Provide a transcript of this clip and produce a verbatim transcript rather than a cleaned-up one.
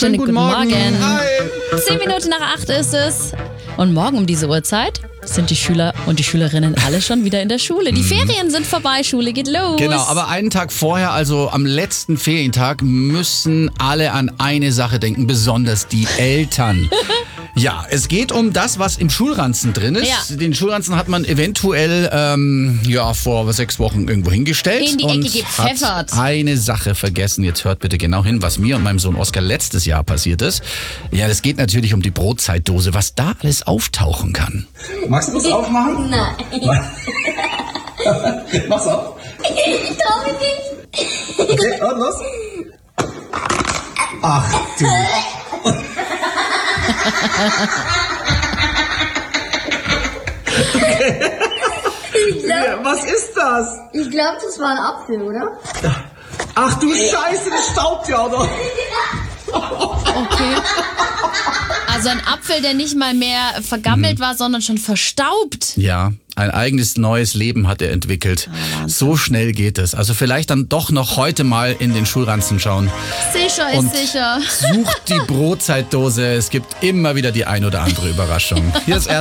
Schönen guten, guten Morgen. Morgen. Hi. Zehn Minuten nach acht ist es. Und morgen um diese Uhrzeit sind die Schüler und die Schülerinnen alle schon wieder in der Schule. Die Ferien sind vorbei, Schule geht los. Genau, aber einen Tag vorher, also am letzten Ferientag, müssen alle an eine Sache denken, besonders die Eltern. Ja, es geht um das, was im Schulranzen drin ist. Ja. Den Schulranzen hat man eventuell ähm, ja, vor sechs Wochen irgendwo hingestellt. In die Ecke und gepfeffert. Hat eine Sache vergessen. Jetzt hört bitte genau hin, was mir und meinem Sohn Oskar letztes Jahr passiert ist. Ja, das geht natürlich um die Brotzeitdose, was da alles auftauchen kann. Magst du das aufmachen? Nein. Mach's auf. Ich trau mich nicht. Okay, und los. Ach du. Ich glaub, Was ist das? ich glaub, das war ein Apfel, oder? Ach du Scheiße, das staubt ja, oder? Okay. Also ein Apfel, der nicht mal mehr vergammelt war, sondern schon verstaubt. Ja, ein eigenes neues Leben hat er entwickelt. So schnell geht es. Also vielleicht dann doch noch heute mal in den Schulranzen schauen. Sicher ist Und sicher. sucht die Brotzeitdose. Es gibt immer wieder die ein oder andere Überraschung. Hier ist